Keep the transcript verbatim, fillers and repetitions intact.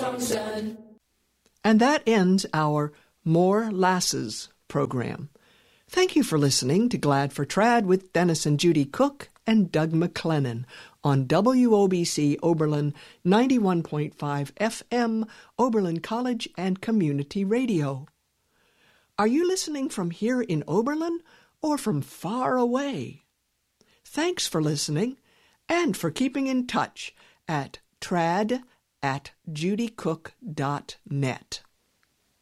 Song's done. And that ends our More Lasses program. Thank you for listening to Glad for Trad with Dennis and Judy Cook and Doug McLennan on W O B C Oberlin ninety-one point five F M, Oberlin College and Community Radio. Are you listening from here in Oberlin or from far away? Thanks for listening and for keeping in touch at trad at judy cook dot net.